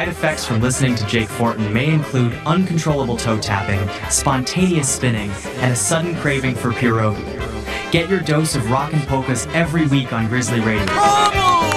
Side effects from listening to Jake Fortin may include uncontrollable toe tapping, spontaneous spinning, and a sudden craving for pierogi. Get your dose of rock and polkas every week on Grizzly Radio.